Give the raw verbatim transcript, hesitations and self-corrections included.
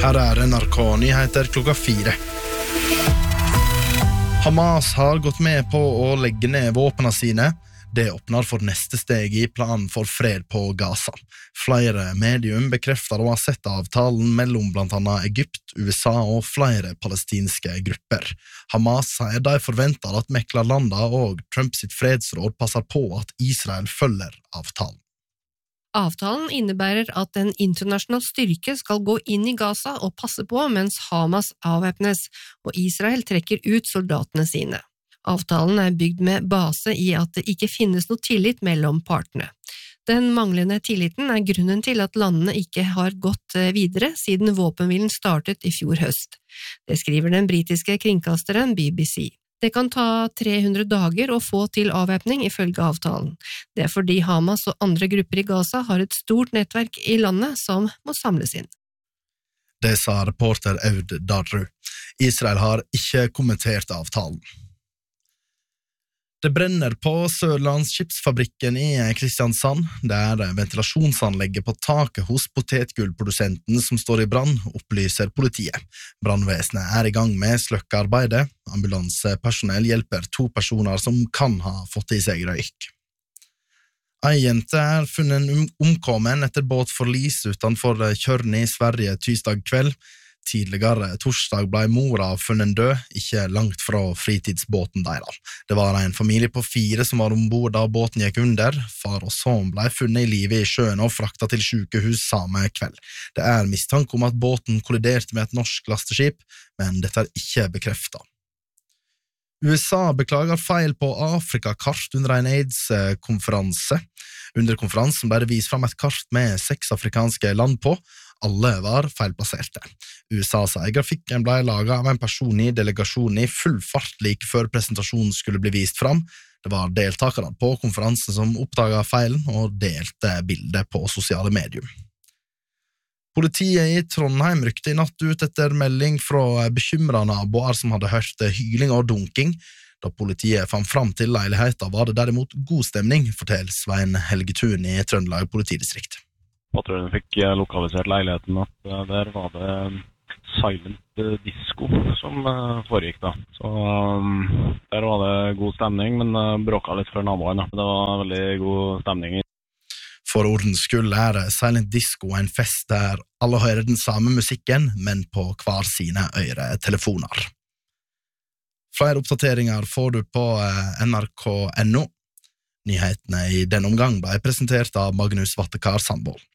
Her er N R K Nyheter klokka fire. Hamas har gått med på å legge ned våpnene sine. Det åpner for neste steg i planen for fred på Gaza. Flere medium bekrefter å ha sett avtalen mellom blant annet Egypt, U S A og flere palestinske grupper. Hamas sier de forventer at meklerlanda og Trump sitt fredsråd passer på at Israel følger avtalen. Avtalen innebærer at en internasjonal styrke skal gå inn i Gaza og passe på mens Hamas avvæpnes, og Israel trekker ut soldatene sine. Avtalen er bygd med base i at det ikke finnes noe tillit mellom partene. Den manglende tilliten er grunnen til at landene ikke har gått videre siden våpenhvilen startet i fjor høst. Det skriver den britiske kringkasteren B B C. Det kan ta tre hundre dager å få til avvæpning ifølge avtalen. Det er fordi Hamas og andre grupper i Gaza har et stort nettverk i landet som må samles inn. Det sa reporter Aud Darru. Israel har ikke kommentert avtalen. Det brenner på Sørlandsskipsfabrikken i Kristiansand. Det er ventilasjonsanlegget på taket hos potetgullprodusenten som står i brann, opplyser politiet. Brannvesenet er i gang med sløkkearbeidet. Ambulansepersonell hjelper to personer som kan ha fått i seg røyk. Ei jente er funnet omkommen etter båtforlis utenfor Tjørn i Sverige tirsdag kveld. Tidligere torsdag ble mora funnet død, ikke langt fra fritidsbåten deres. Det var en familie på fire som var ombord da båten gikk under. Far og sønn ble funnet i live i sjøen og fraktet til sykehus samme kveld. Det er mistanke om at båten kolliderte med et norsk lasteskip, men dette er ikke bekreftet. U S A beklager feil på Afrikakart under en AIDS-konferanse. Under konferansen ble det vist fram et kart med seks afrikanske land på. Alle var feilplasserte. U S A's egen grafikken ble laget av en person i delegasjonen i full fart like før presentasjonen skulle bli vist fram. Det var deltakere på konferansen som oppdaget feilen og delte bildet på sosiale medier. Politiet i Trondheim rykte i natt ut etter melding fra bekymrede naboer som hadde hørt hyling og dunking. Da politiet fant fram til leiligheten var det derimot god stemning, forteller Svein Helgetun i Trøndelag politidistrikt. Patruljen fikk lokalisert leiligheten at der var det silent disco som foregikk da. Så um, der var det god stemning, men bråket litt for naboene. Det var veldig god stemning. For ordens skyld er silent disco en fest der alle hører den samme musikken, men på hver sine øretelefoner. Flere oppdateringer får du på N R K punktum no. Nyhetene i denne omgang ble presentert av Magnus Vattekar Sandvold.